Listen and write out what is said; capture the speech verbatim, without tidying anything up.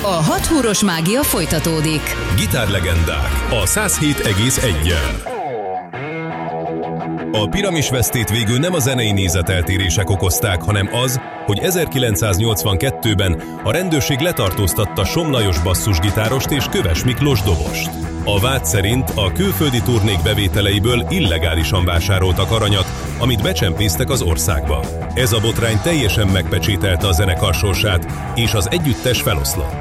A hat húros mágia folytatódik. Gitárlegendák a száz hét egész egyen. A piramisvesztét végül nem a zenei nézeteltérések okozták, hanem az, hogy ezerkilencszáznyolcvankettőben a rendőrség letartóztatta Somm Lajos basszusgitárost és Köves Miklós dobost. A vád szerint a külföldi turnék bevételeiből illegálisan vásároltak aranyat, amit becsempésztek az országba. Ez a botrány teljesen megpecsételte a zenekar sorsát, és az együttes feloszlott.